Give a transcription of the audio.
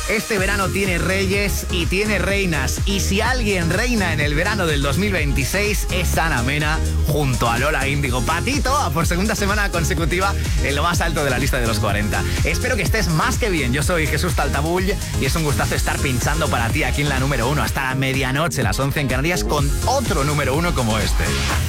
Este verano tiene reyes y tiene reinas. Y si alguien reina en el verano del 2026 es Ana Mena junto a Lola Índigo. Patito, por segunda semana consecutiva en lo más alto de la lista de los 40. Espero que estés más que bien. Yo soy Jesús Taltabull y es un gustazo estar pinchando para ti aquí en la número 1 hasta la medianoche, las 11 en Canarias, con otro número 1 como este.